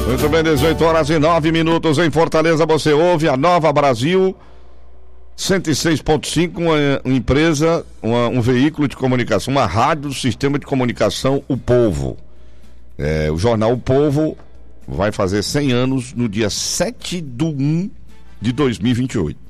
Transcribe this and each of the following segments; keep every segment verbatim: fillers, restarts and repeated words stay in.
Muito bem, dezoito horas e nove minutos em Fortaleza. Você ouve a Nova Brasil cento e seis ponto cinco, uma, uma empresa, uma, um veículo de comunicação, uma rádio do sistema de comunicação O Povo. É, o jornal O Povo vai fazer cem anos no dia sete de um de dois mil e vinte e oito.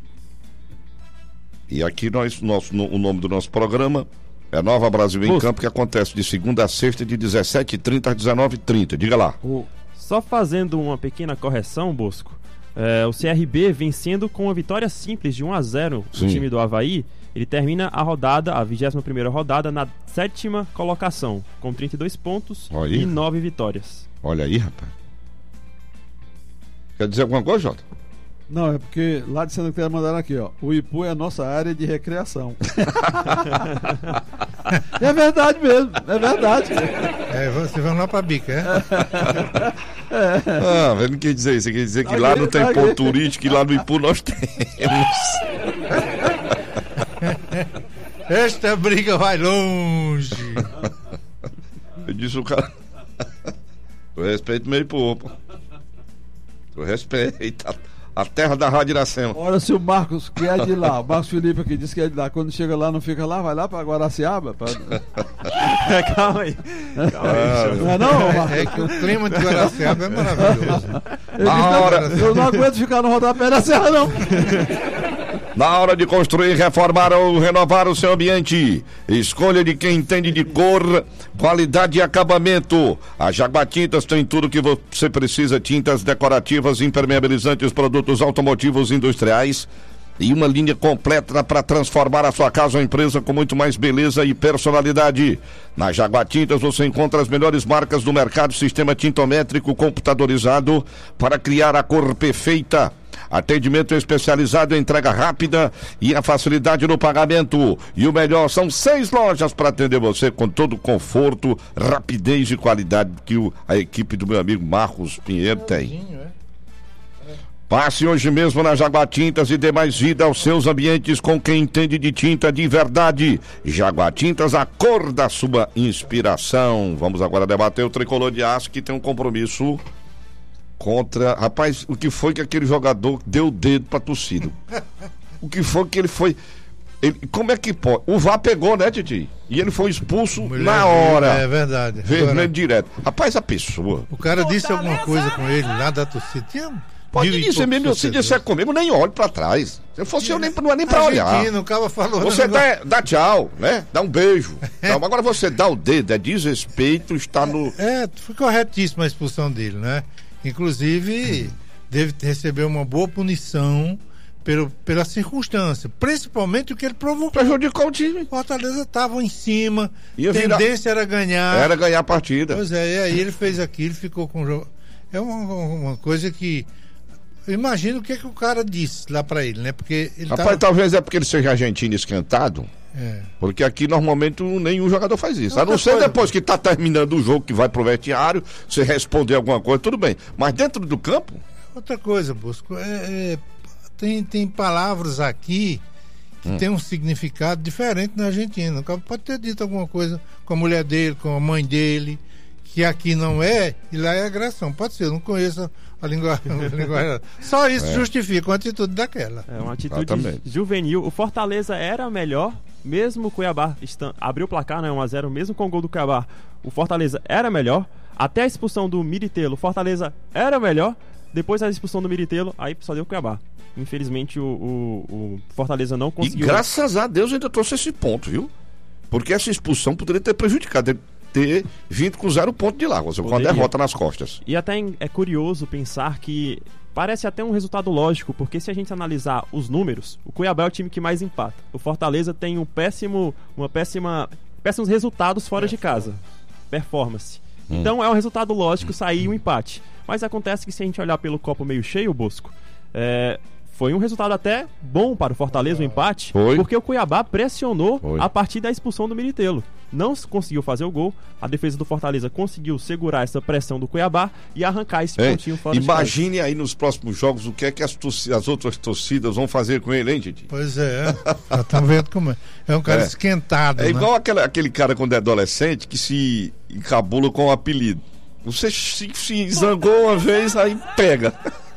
E aqui nós, nosso, no, o nome do nosso programa é Nova Brasil em Campo, que acontece de segunda a sexta, de dezessete e trinta às dezenove e trinta. Diga lá. O... Só fazendo uma pequena correção, Bosco, é, o C R B vencendo com uma vitória simples de um a zero no time do Avaí. Ele termina a rodada, a vigésima primeira rodada, na sétima colocação, com trinta e dois pontos e nove vitórias. Olha aí, rapaz. Quer dizer alguma coisa, Jota? Não, é porque lá de Santa Cruz mandaram aqui, ó. O Ipu é a nossa área de recreação. É verdade mesmo, é verdade. É, vocês vão lá pra Bica, é? É. Ah, mas não quer dizer isso, quer dizer que aqui, lá não tem aqui ponto turístico e lá no Ipu nós temos. Esta briga vai longe. Eu disse o cara. Eu respeito meio povo. Eu respeito. A terra da Rádio Iracema. Olha, se o Marcos, que é de lá, o Marcos Felipe aqui disse que é de lá, quando chega lá não fica lá, vai lá pra Guaraciaba. Pra... Calma aí. Calma aí. Ah, não é não, Marcos? É que o clima de Guaraciaba é maravilhoso. Eu, hora... eu não aguento ficar no rodapé da serra, não. Na hora de construir, reformar ou renovar o seu ambiente, escolha de quem entende de cor, qualidade e acabamento. A Jaguatintas tem tudo que você precisa: tintas decorativas, impermeabilizantes, produtos automotivos industriais e uma linha completa para transformar a sua casa ou empresa com muito mais beleza e personalidade. Na Jaguatintas você encontra as melhores marcas do mercado, sistema tintométrico computadorizado para criar a cor perfeita. Atendimento especializado, entrega rápida e a facilidade no pagamento. E o melhor, são seis lojas para atender você com todo o conforto, rapidez e qualidade que o, a equipe do meu amigo Marcos Pinheiro tem. Passe hoje mesmo na Jaguatintas e dê mais vida aos seus ambientes com quem entende de tinta de verdade. Jaguatintas, a cor da sua inspiração. Vamos agora debater o Tricolor de Aço, que tem um compromisso contra... Rapaz, o que foi que aquele jogador deu o dedo pra torcida? O que foi que ele foi... Ele... Como é que pode? O V A R pegou, né, Titi? E ele foi expulso Mulher na hora. É verdade. Vermelho Agora... direto. Rapaz, a pessoa... O cara disse alguma coisa com ele lá da torcida. Tinha... Pode dizer mesmo, se disser comigo, nem olho pra trás. Se eu fosse eu, nem, não é nem pra olhar. O cara falou, você dá, dá tchau, né? Dá um beijo. Não, agora você dá o dedo, é desrespeito, está no... É, foi corretíssima a expulsão dele, né? Inclusive, hum. deve receber uma boa punição pelo, pela circunstância, principalmente o que ele provocou. Prejudicou o time. Fortaleza estava em cima, a tendência virar... era ganhar. Era ganhar a partida. Pois é, e aí ele fez aquilo, ficou com o jogo. É uma, uma coisa que... Eu imagino o que, é que o cara disse lá pra ele, né? Porque ele Rapaz, tava... talvez é porque ele seja argentino esquentado. É. Porque aqui normalmente nenhum jogador faz isso. É a não ser coisa, depois que tá terminando o jogo, que vai pro vestiário, você responder alguma coisa, tudo bem. Mas dentro do campo. Outra coisa, Bosco, é, é, tem, tem palavras aqui que hum. tem um significado diferente na Argentina. O cara pode ter dito alguma coisa com a mulher dele, com a mãe dele, que aqui não é, e lá é agressão. Pode ser, eu não conheço a linguagem. Linguagem. Só isso é. justifica uma atitude daquela. É uma atitude Exatamente. juvenil. O Fortaleza era melhor, mesmo o Cuiabá está, abriu o placar, né, um a zero, mesmo com o gol do Cuiabá. O Fortaleza era melhor. Até a expulsão do Miritelo, o Fortaleza era melhor. Depois da expulsão do Miritelo, aí só deu o Cuiabá. Infelizmente, o, o, o Fortaleza não conseguiu. E graças a Deus ainda trouxe esse ponto, viu? Porque essa expulsão poderia ter prejudicado. Ter vindo com zero ponto de lá, com a derrota nas costas. E até é curioso pensar que parece até um resultado lógico, porque se a gente analisar os números, o Cuiabá é o time que mais empata. O Fortaleza tem um péssimo, uma péssima, péssimos resultados fora de casa. Performance. Hum. Então é um resultado lógico sair um empate. Mas acontece que se a gente olhar pelo copo meio cheio, Bosco, é... foi um resultado até bom para o Fortaleza, o empate, Foi. porque o Cuiabá pressionou Foi. a partir da expulsão do Miritelo. Não conseguiu fazer o gol, a defesa do Fortaleza conseguiu segurar essa pressão do Cuiabá e arrancar esse Ei, pontinho fora imagine de casa. Aí nos próximos jogos o que é que as, torcidas, as outras torcidas vão fazer com ele, hein, Didi? Pois é, já estão vendo como é. É um cara é. esquentado, É né? igual aquele, aquele cara quando é adolescente que se encabula com o apelido. Você se, se zangou uma vez, aí pega.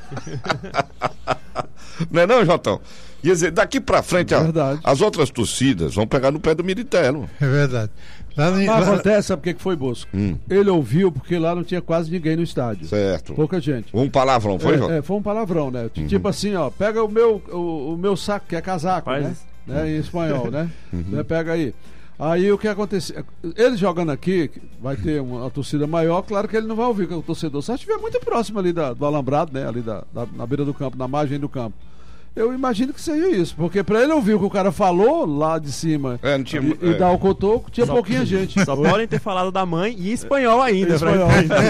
Não é não, Jotão? Quer dizer, daqui pra frente, a, as outras torcidas vão pegar no pé do Militello. É verdade. Lá no, Mas lá... acontece, sabe o que que foi, Bosco? Hum. Ele ouviu porque lá não tinha quase ninguém no estádio. Certo. Pouca gente. Um palavrão, foi, Jotão? É, é, foi um palavrão, né? Uhum. Tipo assim, ó, pega o meu, o, o meu saco, que é casaco, Faz. né? Uhum. né? Em espanhol, né? Uhum. né? Pega aí. Aí o que aconteceu? Ele jogando aqui, vai ter uma, uma torcida maior, claro que ele não vai ouvir o torcedor. Se estiver muito próximo ali da, do alambrado, né? Ali da, da, na beira do campo, na margem do campo. Eu imagino que seja isso, porque pra ele ouvir o que o cara falou lá de cima é, não tinha, e, e é. dar o cotoco, tinha só, pouquinha gente. Só podem ter falado da mãe e espanhol ainda. Em espanhol.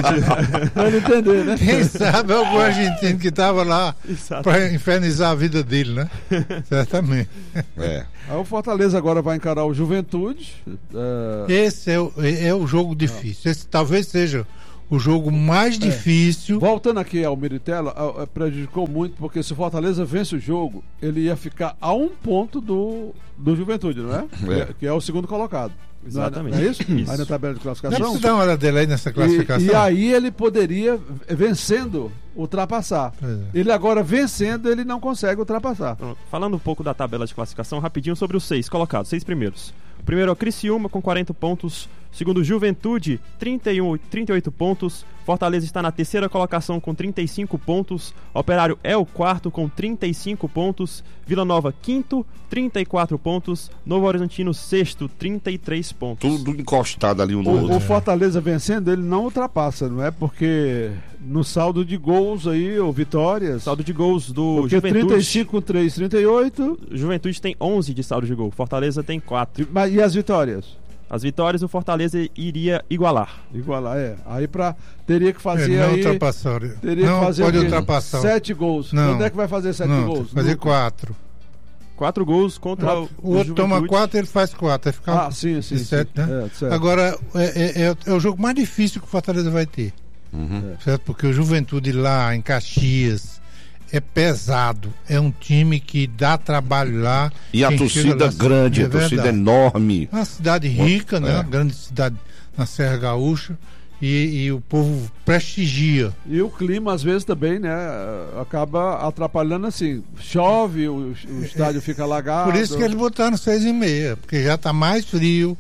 Pra ele entender, né? Quem sabe algum argentino que tava lá pra infernizar a vida dele, né? Certamente. É. Aí o Fortaleza agora vai encarar o Juventude. É... Esse é o, é o jogo difícil. Esse talvez seja o jogo mais é. difícil. Voltando aqui ao Militello, prejudicou muito, porque se o Fortaleza vence o jogo, ele ia ficar a um ponto do, do Juventude, não é? é. Que é o segundo colocado. Exatamente. Não é isso? isso. Aí na tabela de classificação. Você dá uma hora dele aí nessa classificação. E, e aí ele poderia, vencendo, ultrapassar. É. Ele agora vencendo, ele não consegue ultrapassar. Pronto. Falando um pouco da tabela de classificação, rapidinho sobre os seis colocados, seis primeiros. O primeiro é o Criciúma com quarenta pontos. Segundo, Juventude, trinta e um, trinta e oito pontos. Fortaleza está na terceira colocação com trinta e cinco pontos. Operário é o quarto com trinta e cinco pontos. Vila Nova, quinto, trinta e quatro pontos. Novo Horizontino, sexto, trinta e três pontos. Tudo encostado ali um no o, outro. O Fortaleza vencendo, ele não ultrapassa, não é? Porque no saldo de gols aí, ou vitórias... Saldo de gols do porque Juventude... trinta e cinco, três, trinta e oito... Juventude tem onze de saldo de gol. Fortaleza tem quatro. Mas e as vitórias? As vitórias o Fortaleza iria igualar. Igualar, é. Aí pra, teria que fazer é, não aí... Ultrapassar. Teria não que fazer pode ultrapassar. Sete gols. Não. Quando é que vai fazer sete não, gols? Fazer no... quatro. Quatro gols contra quatro. o, o outro toma quatro, ele faz quatro. Fica ah, sim, sim. Sete, sim. né? É, Agora, é, é, é o jogo mais difícil que o Fortaleza vai ter. Uhum. Certo? Porque o Juventude lá em Caxias é pesado. É um time que dá trabalho lá. E a torcida lá, grande, é a torcida verdade. enorme. Uma cidade rica, é. né? Uma grande cidade na Serra Gaúcha. E, e o povo prestigia. E o clima, às vezes, também, né? Acaba atrapalhando assim. Chove, o, o estádio é, fica alagado. Por isso que eles botaram seis e meia, porque já está mais frio.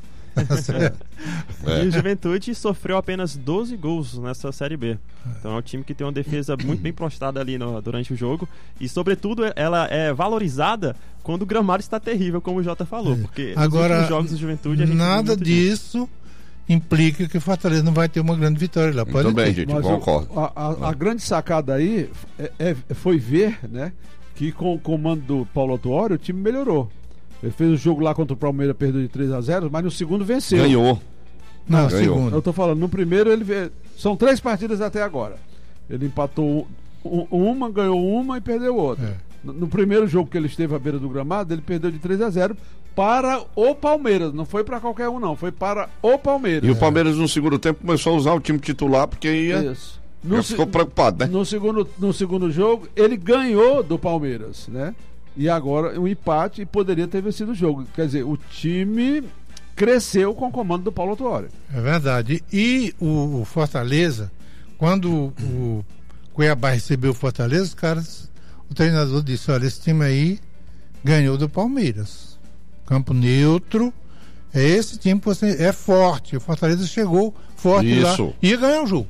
É. E o Juventude sofreu apenas doze gols nessa Série B. Então é um time que tem uma defesa muito bem postada ali no, durante o jogo. E, sobretudo, ela é valorizada quando o gramado está terrível, como o Jota falou. Porque agora, nos jogos do Juventude a gente nada disso implica que o Fortaleza não vai ter uma grande vitória lá. Pode Também, ter. gente, concordo. A, a, a grande sacada aí é, é, foi ver, né, que com o comando do Paulo Autuori o time melhorou. Ele fez o jogo lá contra o Palmeiras, perdeu de três a zero, mas no segundo venceu. Ganhou. Não, Ganhou. segundo. Eu tô falando, no primeiro ele vê, são três partidas até agora. Ele empatou um, uma, ganhou uma e perdeu outra. É. No, no primeiro jogo que ele esteve à beira do gramado, ele perdeu de três a zero para o Palmeiras. Não foi para qualquer um, não. Foi para o Palmeiras. E o Palmeiras no segundo tempo começou a usar o time titular porque ia... Isso. No ficou preocupado, né? No segundo, no segundo jogo, ele ganhou do Palmeiras, né? E agora um empate e poderia ter vencido o jogo. Quer dizer, o time cresceu com o comando do Paulo Autuori. É verdade. E o, o Fortaleza, quando o Cuiabá recebeu o Fortaleza, os caras, o treinador disse, olha, esse time aí ganhou do Palmeiras. Campo neutro, é esse time que você é forte. O Fortaleza chegou forte Isso. lá e ia ganhar o jogo.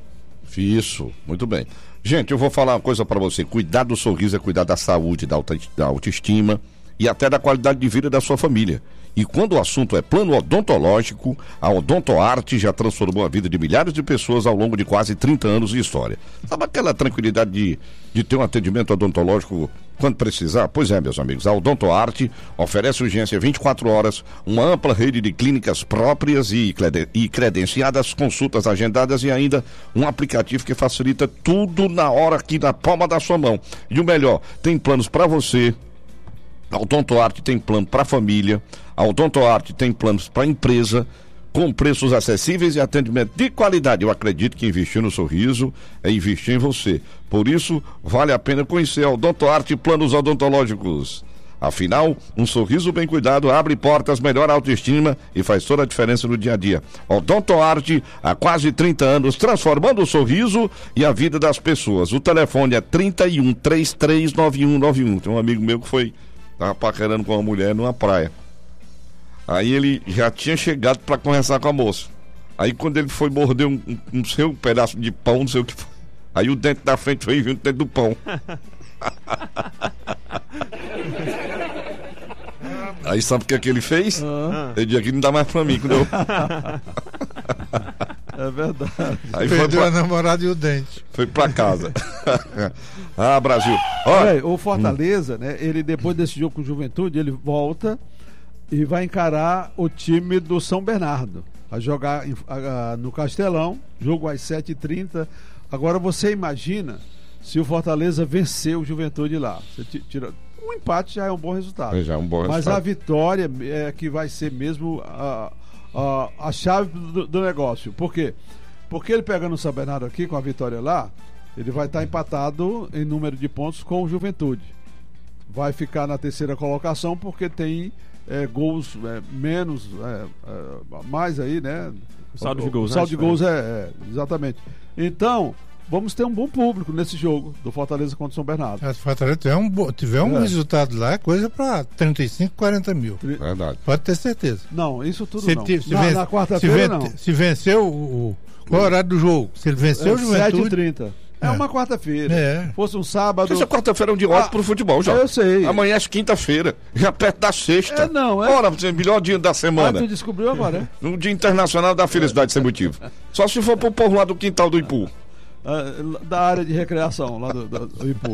Isso, muito bem. Gente, eu vou falar uma coisa pra você. Cuidar do sorriso é cuidar da saúde, da, auto, da autoestima e até da qualidade de vida da sua família. E quando o assunto é plano odontológico, a Odontoarte já transformou a vida de milhares de pessoas ao longo de quase trinta anos de história. Sabe aquela tranquilidade de, de ter um atendimento odontológico quando precisar? Pois é, meus amigos, a Odontoarte oferece urgência vinte e quatro horas, uma ampla rede de clínicas próprias e, e credenciadas, consultas agendadas e ainda um aplicativo que facilita tudo na hora aqui na palma da sua mão. E o melhor, tem planos para você. A Odontoarte tem plano para família, a Odontoarte tem planos para empresa, com preços acessíveis e atendimento de qualidade. Eu acredito que investir no sorriso é investir em você. Por isso, vale a pena conhecer a Odontoarte Planos Odontológicos. Afinal, um sorriso bem cuidado abre portas, melhora a autoestima e faz toda a diferença no dia a dia. Odontoarte, há quase trinta anos, transformando o sorriso e a vida das pessoas. O telefone é trinta e um, trinta e três, noventa e um noventa e um. Tem um amigo meu que foi, tava paquerando com uma mulher numa praia. Aí ele já tinha chegado para conversar com a moça. Aí quando ele foi morder um, um, um seu pedaço de pão, não sei o que foi. Aí o dente da frente veio junto dentro do pão. Aí sabe o que é que ele fez? Ah. Ele disse: aqui não dá mais pra mim. Quando eu... É verdade. Aí Perdeu foi pra... a namorada e o dente. Foi pra casa. Ah, Brasil. Olha, É, o Fortaleza, né? Ele depois desse jogo com o Juventude, ele volta e vai encarar o time do São Bernardo. Vai jogar em, a, a, no Castelão, jogo às sete e trinta. Agora você imagina se o Fortaleza vencer o Juventude lá. Você tira, um empate já é um bom resultado. já é um bom Mas resultado. a vitória é que vai ser mesmo a, a, a chave do, do negócio. Por quê? Porque ele pegando o São Bernardo aqui com a vitória lá, ele vai estar empatado em número de pontos com o Juventude. Vai ficar na terceira colocação porque tem é, gols é, menos, é, é, mais aí, né? O saldo de gols, O saldo né? de gols é, é, exatamente. Então, vamos ter um bom público nesse jogo do Fortaleza contra o São Bernardo. Se o Fortaleza tiver um, bo- tiver um É. resultado lá, é coisa para trinta e cinco, quarenta mil. Verdade. Pode ter certeza. Não, isso tudo Se, não. ti- se na, ven- na se quarta-feira ven- não. se venceu o, o- qual é o horário do jogo? Se ele venceu o sete e Juventude. trinta. É, É. uma quarta-feira. É. Fosse um sábado. Essa quarta-feira é um dia ótimo Ah, pro futebol, já. eu sei. Amanhã é quinta-feira, já perto da sexta. É, não, é. Ora, você, melhor dia da Ah, semana. tu descobriu agora, né? No Dia Internacional da Felicidade Sem Motivo. Só se for pro povo lá do quintal do Ipu. Ah, da área de recreação lá do, do, do Ipu.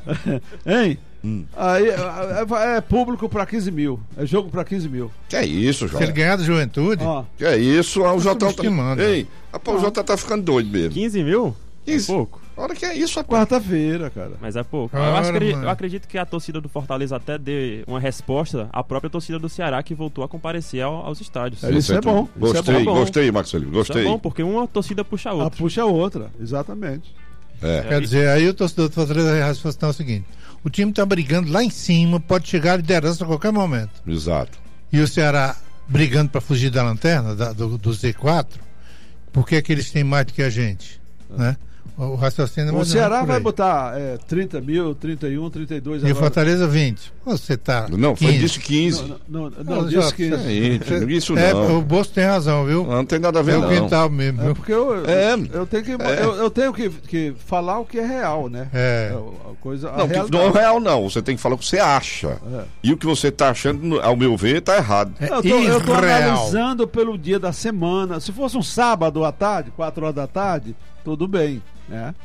Hein? Hum. Aí é, é público pra quinze mil. É jogo pra quinze mil. Que é isso, João? Se ele ganhar do Juventude, Ó, Que é isso? Ah, o Jota tá... subestimando. Ei, rapaz, o Jota tá ficando doido mesmo. quinze mil? Isso. É pouco. Olha que é isso, rapaz. quarta-feira, cara. Mas é pouco. Ora, eu, acho que ele- mano. eu acredito que a torcida do Fortaleza até dê uma resposta à própria torcida do Ceará, que voltou a comparecer ao- aos estádios. É isso. é bom, isso é Gostei, bom. gostei, Marcelo. Isso Gostei. é bom, porque uma torcida puxa a A outra. puxa a outra, exatamente. É. quer dizer, aí o torcedor do Fortaleza vai raciocinar o seguinte: o time está brigando lá em cima, pode chegar à liderança a qualquer momento. Exato. E o Ceará brigando para fugir da lanterna, da- do, do Z quatro, por que é que eles têm mais do que a gente? Né? O, o raciocínio é O mais ou Ceará menos por vai aí. botar é, trinta mil, trinta e um, trinta e dois E o agora. Fortaleza vinte. Você tá. Não, foi quinze. disse quinze. Não, não, não, Não, não já- disse que isso. Gente, isso É, não. o Bolso tem razão, viu? Não, não tem nada a ver, É o não. quintal mesmo, É viu? porque eu, É. eu tenho, que, É. eu, eu tenho que, que falar o que é real, né? É. a, a coisa, a Não, que realidade. não é real, não. Você tem que falar o que você acha. É. E o que você tá achando, ao meu ver, tá errado. É Eu tô, eu tô irreal. analisando pelo dia da semana. Se fosse um sábado à tarde, quatro horas da tarde, tudo bem, né?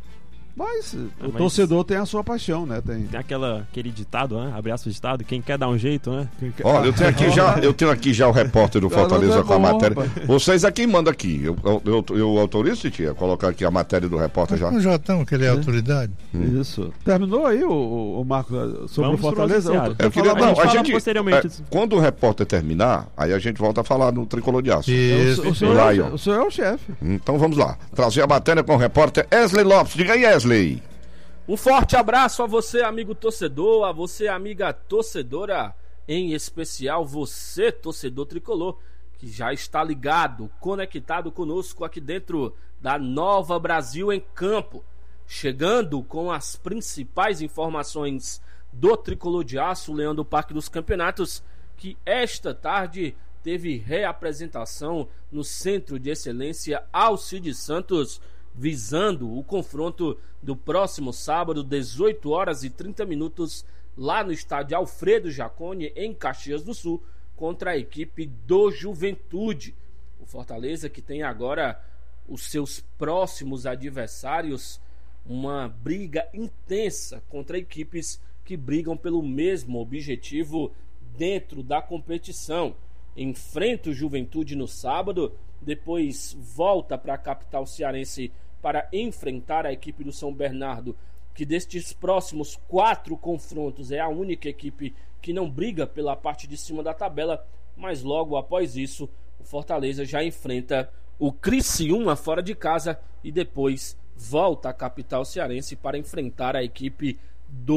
Mas o mas- torcedor tem a sua paixão, né? Tem. Tem aquela, aquele ditado, né? Abre aspas ditado, quem quer dar um jeito, né? Olha, eu tenho aqui já, eu tenho aqui já o repórter do Fortaleza Não, não é com a bom, matéria. rapaz. Vocês aqui mandam aqui. Eu, eu, eu, eu autorizo, tia, colocar aqui a matéria do repórter já. O Jotão, que ele é autoridade. Isso. Terminou aí o, o, o Marco sobre Vamos o Fortaleza? pro noticiário. Eu queria, falar- não, a gente a fala gente, posteriormente. é, quando o repórter terminar, aí a gente volta a falar no Tricolor de Aço. Isso. O, o, senhor é, Lion. o, o senhor é o chefe. Então vamos lá. Trazer a matéria com o repórter Wesley Lopes. Diga aí, Wesley. Um forte abraço a você, amigo torcedor, a você, amiga torcedora, em especial você, torcedor tricolor, que já está ligado, conectado conosco aqui dentro da Nova Brasil em Campo, chegando com as principais informações do Tricolor de Aço, Leão do Parque dos Campeonatos, que esta tarde teve reapresentação no Centro de Excelência Alcides Santos, visando o confronto do próximo sábado, dezoito horas e trinta minutos, lá no estádio Alfredo Jaconi, em Caxias do Sul, contra a equipe do Juventude. O Fortaleza, que tem agora os seus próximos adversários, uma briga intensa contra equipes que brigam pelo mesmo objetivo dentro da competição. Enfrenta o Juventude no sábado, depois volta para a capital cearense para enfrentar a equipe do São Bernardo, que destes próximos quatro confrontos é a única equipe que não briga pela parte de cima da tabela, mas logo após isso o Fortaleza já enfrenta o Criciúma fora de casa e depois volta à capital cearense para enfrentar a equipe do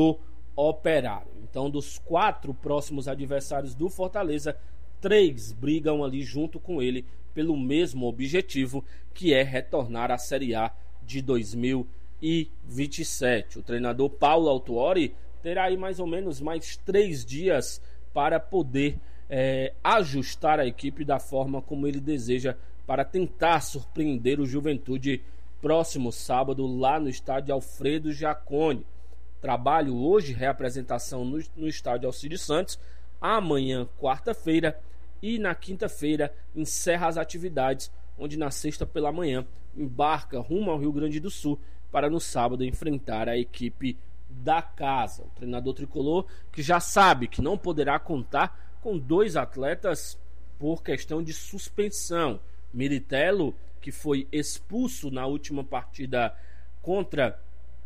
Operário. Então, dos quatro próximos adversários do Fortaleza, três brigam ali junto com ele pelo mesmo objetivo, que é retornar à Série A de dois mil e vinte e sete. O treinador Paulo Autuori terá aí mais ou menos mais três dias para poder é, ajustar a equipe da forma como ele deseja, para tentar surpreender o Juventude próximo sábado lá no estádio Alfredo Jaconi. Trabalho hoje, reapresentação no, no estádio Alcides Santos, amanhã, quarta-feira, e na quinta-feira encerra as atividades, onde na sexta pela manhã embarca rumo ao Rio Grande do Sul para no sábado enfrentar a equipe da casa. O treinador tricolor que já sabe que não poderá contar com dois atletas por questão de suspensão. Miritello, que foi expulso na última partida contra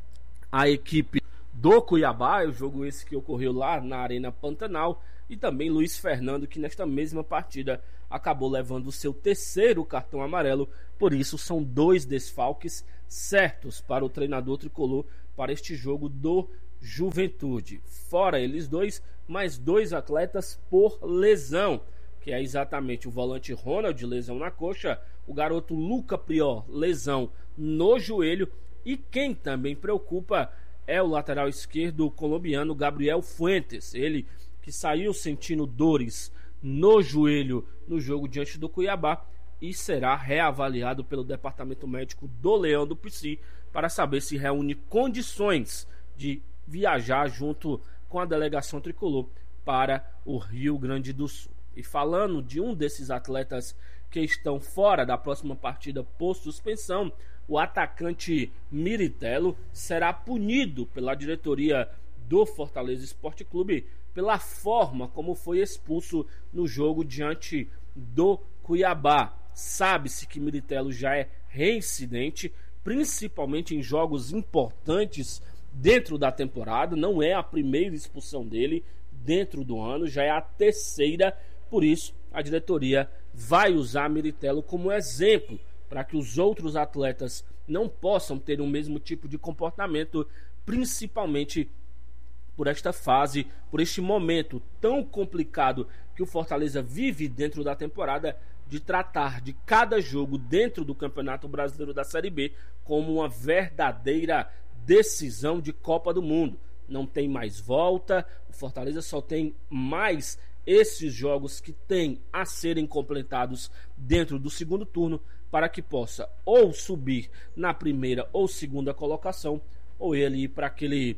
a equipe do Cuiabá, o jogo esse que ocorreu lá na Arena Pantanal, e também Luiz Fernando, que nesta mesma partida acabou levando o seu terceiro cartão amarelo. Por isso são dois desfalques certos para o treinador tricolor para este jogo do Juventude. Fora eles dois, mais dois atletas por lesão, que é exatamente o volante Ronald, lesão na coxa, o garoto Luca Prior, lesão no joelho, e quem também preocupa é o lateral esquerdo colombiano Gabriel Fuentes, ele que saiu sentindo dores no joelho no jogo diante do Cuiabá e será reavaliado pelo departamento médico do Leão do Pici para saber se reúne condições de viajar junto com a delegação tricolor para o Rio Grande do Sul. E falando de um desses atletas que estão fora da próxima partida por suspensão, o atacante Miritello será punido pela diretoria do Fortaleza Esporte Clube pela forma como foi expulso no jogo diante do Cuiabá. Sabe-se que Miritello já é reincidente, principalmente em jogos importantes dentro da temporada. Não é a primeira expulsão dele dentro do ano, já é a terceira. Por isso, a diretoria vai usar Miritello como exemplo para que os outros atletas não possam ter o mesmo tipo de comportamento, principalmente por esta fase, por este momento tão complicado que o Fortaleza vive dentro da temporada, de tratar de cada jogo dentro do Campeonato Brasileiro da Série B como uma verdadeira decisão de Copa do Mundo. Não tem mais volta, o Fortaleza só tem mais esses jogos que tem a serem completados dentro do segundo turno para que possa ou subir na primeira ou segunda colocação, ou ele ir para aquele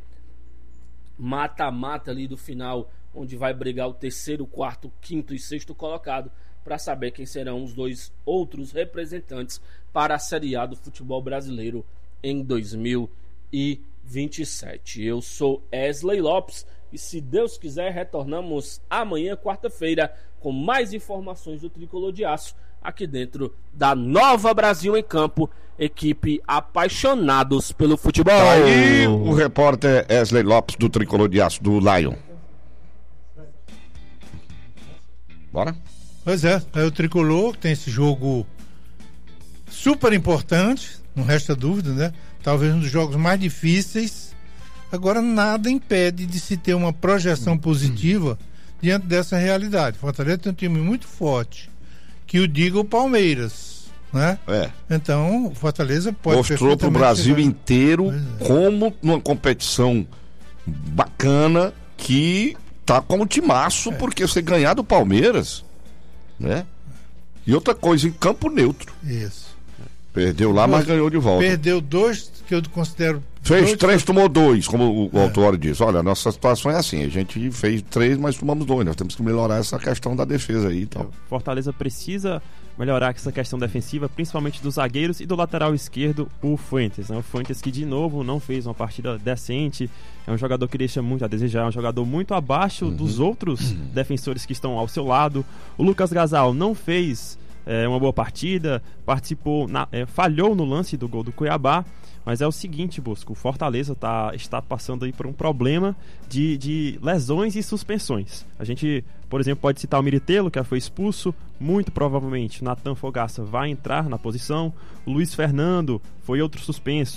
mata-mata ali do final, onde vai brigar o terceiro, quarto, quinto e sexto colocado, para saber quem serão os dois outros representantes para a Série A do futebol brasileiro em dois mil e vinte e sete. Eu sou Wesley Lopes e, se Deus quiser, retornamos amanhã, quarta-feira, com mais informações do Tricolor de Aço, aqui dentro da Nova Brasil em Campo, equipe apaixonados pelo futebol. Tá aí o repórter Wesley Lopes do Tricolor de Aço, do Lion. Bora? Pois é, é o Tricolor, tem esse jogo super importante, não resta dúvida, né? Talvez um dos jogos mais difíceis. Agora, nada impede de se ter uma projeção positiva diante dessa realidade. Fortaleza tem um time muito forte, que o diga o Palmeiras, né? É. Então, o Fortaleza pode... Mostrou para o Brasil chegar... inteiro é. como, numa competição bacana, que tá como timaço, é. porque você ganhar do Palmeiras, né? E outra coisa, em campo neutro. Isso. Perdeu lá, mas ganhou de volta. Perdeu dois, que eu considero... Fez dois, três, tomou dois, como o é. autor diz. Olha, a nossa situação é assim, a gente fez três, mas tomamos dois. Nós temos que melhorar essa questão da defesa aí e tal. Fortaleza precisa melhorar essa questão defensiva, principalmente dos zagueiros e do lateral esquerdo, o Fuentes. Né? O Fuentes que, de novo, não fez uma partida decente. É um jogador que deixa muito a desejar, é um jogador muito abaixo uhum. dos outros uhum. defensores que estão ao seu lado. O Lucas Gasal não fez é, uma boa partida, participou, na, é, falhou no lance do gol do Cuiabá. Mas é o seguinte, Bosco, o Fortaleza tá, está passando aí por um problema de, de lesões e suspensões. A gente, por exemplo, pode citar o Miritello, que já foi expulso. Muito provavelmente o Natan Fogaça vai entrar na posição. O Luiz Fernando foi outro suspenso.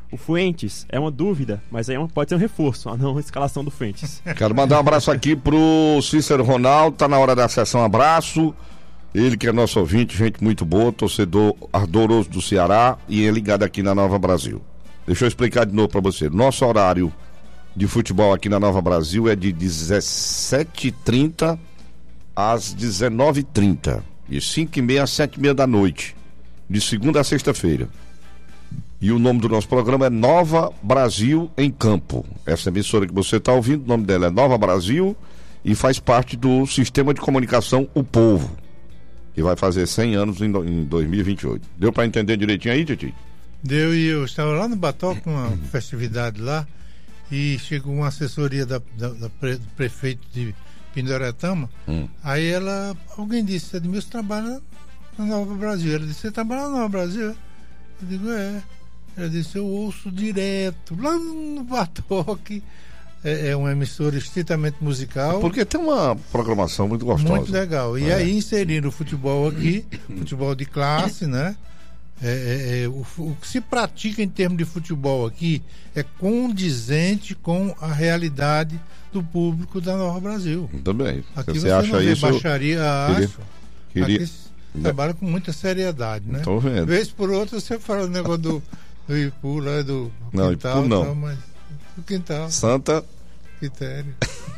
O Fuentes é uma dúvida, mas aí é uma, pode ser um reforço, a não a escalação do Fuentes. Quero mandar um abraço aqui pro Cícero Ronaldo, tá na hora da sessão, abraço. Ele que é nosso ouvinte, gente muito boa, torcedor ardoroso do Ceará e é ligado aqui na Nova Brasil. Deixa eu explicar de novo pra você. Nosso horário de futebol aqui na Nova Brasil é de dezessete e trinta às dezenove e trinta, de cinco e meia às sete e meia da noite, de segunda a sexta-feira. E o nome do nosso programa é Nova Brasil em Campo. Essa emissora que você está ouvindo, o nome dela é Nova Brasil e faz parte do sistema de comunicação O Povo, que vai fazer cem anos em, em dois mil e vinte e oito. Deu para entender direitinho aí, Titi? Deu, e eu estava lá no Batoque, uma festividade lá, e chegou uma assessoria da, da, da pre, do prefeito de Pindoretama. Hum. Aí ela, alguém disse, Edmilson trabalha na Nova Brasil. Ela disse, você trabalha na Nova Brasil? Eu digo, é. Ela disse, eu ouço direto, lá no Batoque. É, é uma emissora estritamente musical. Porque tem uma programação muito gostosa. Muito legal. E é. aí inserindo o futebol aqui, futebol de classe, né? É, é, é, o, o que se pratica em termos de futebol aqui é condizente com a realidade do público da Nova Brasil. Também. Aqui você, você acha não vê isso? baixaria, queria, acho. queria... Aqui trabalha com muita seriedade, né? Tô vendo. Vez por outra você fala o negócio do, do Ipu lá, do não, quintal, Ipu não. Tal, mas do quintal. Santa Quitério.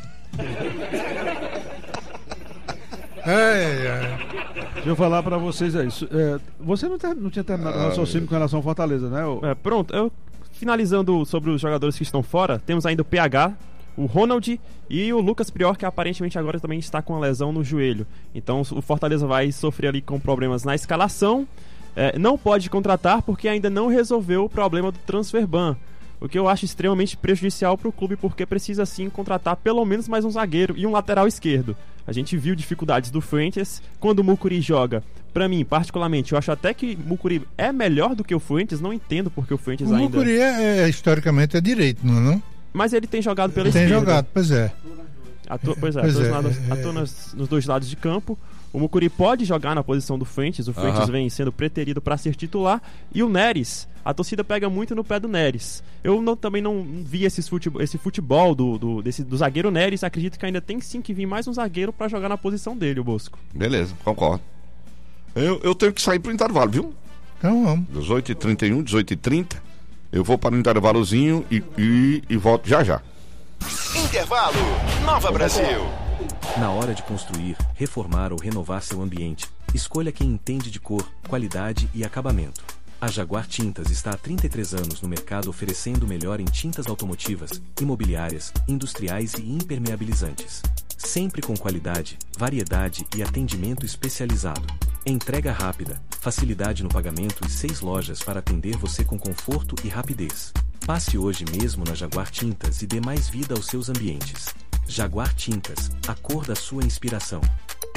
Ai, ai. Deixa eu falar pra vocês aí. É, você não, ter, não tinha terminado o raciocínio com relação ao Fortaleza, né? O... É, pronto, eu finalizando sobre os jogadores que estão fora, temos ainda o P H, o Ronald e o Lucas Prior, que aparentemente agora também está com uma lesão no joelho. Então o Fortaleza vai sofrer ali com problemas na escalação. É, não pode contratar porque ainda não resolveu o problema do transfer ban, o que eu acho extremamente prejudicial para o clube, porque precisa sim contratar pelo menos mais um zagueiro e um lateral esquerdo. A gente viu dificuldades do Fuentes quando o Mucuri joga. Para mim, particularmente, eu acho até que o Mucuri é melhor do que o Fuentes. Não entendo porque o Fuentes o ainda... O Mucuri é, é, historicamente é direito, não é não? Mas ele tem jogado pela tem esquerda. Tem jogado, pois é. Atua, pois é, pois atua, é, lados, é, atua nos, nos dois lados de campo. O Mucuri pode jogar na posição do Fuentes. O Fuentes uh-huh. vem sendo preterido para ser titular. E o Neres, a torcida pega muito no pé do Neres. Eu não, também não vi esses futebol, esse futebol do, do, desse, do zagueiro Neres. Acredito que ainda tem sim que vir mais um zagueiro para jogar na posição dele, o Bosco. Beleza, concordo. Eu, eu tenho que sair pro intervalo, viu? Então vamos. dezoito e trinta e um, dezoito e trinta. Eu vou para o intervalozinho e, e, e volto já já. Intervalo Nova Brasil. Na hora de construir, reformar ou renovar seu ambiente, escolha quem entende de cor, qualidade e acabamento. A Jaguar Tintas está há trinta e três anos no mercado oferecendo o melhor em tintas automotivas, imobiliárias, industriais e impermeabilizantes. Sempre com qualidade, variedade e atendimento especializado. Entrega rápida, facilidade no pagamento e seis lojas para atender você com conforto e rapidez. Passe hoje mesmo na Jaguar Tintas e dê mais vida aos seus ambientes. Jaguar Tintas, a cor da sua inspiração.